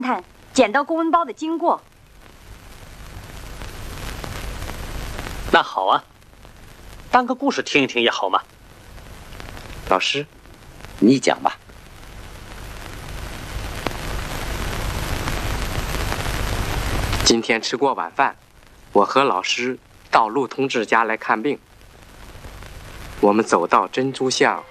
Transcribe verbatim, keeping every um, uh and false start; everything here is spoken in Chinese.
探捡到公文包的经过。 那好啊，当个故事听一听也好嘛。 老师，你讲吧。今天吃过晚饭，我和老师到陆同志家来看病。我们走到珍珠巷